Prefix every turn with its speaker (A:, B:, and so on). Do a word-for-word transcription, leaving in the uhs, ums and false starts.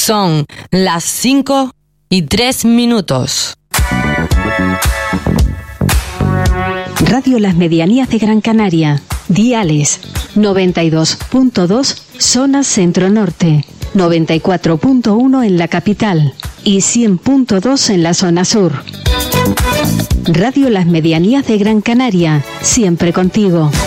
A: Son las cinco y tres minutos.
B: Radio Las Medianías de Gran Canaria. Diales noventa y dos punto dos, zona centro-norte, noventa y cuatro punto uno en la capital y cien punto dos en la zona sur. Radio Las Medianías de Gran Canaria, siempre contigo.